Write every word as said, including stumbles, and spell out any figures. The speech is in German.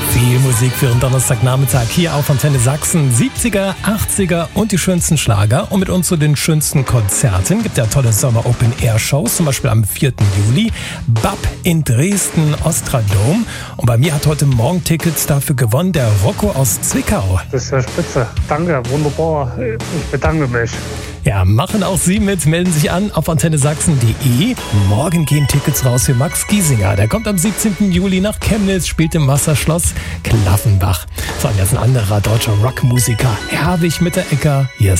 Viel Musik für einen Donnerstagnachmittag hier auf Antenne Sachsen. siebziger, achtziger und die schönsten Schlager. Und mit uns zu den schönsten Konzerten gibt ja tolle Sommer-Open-Air-Shows, zum Beispiel am vierten Juli. B A P in Dresden, Ostradom. Und bei mir hat heute Morgen Tickets dafür gewonnen der Rocco aus Zwickau. Das ist ja spitze. Danke, wunderbar. Ich bedanke mich. Ja, machen auch Sie mit. Melden sich an auf antenne sachsen punkt de. Morgen gehen Tickets raus für Max Giesinger. Der kommt am siebzehnten Juli nach Chemnitz, spielt im Wasserschloss Klaffenbach. So, und jetzt ein anderer deutscher Rockmusiker, Herwig Mitteregger. Hier ist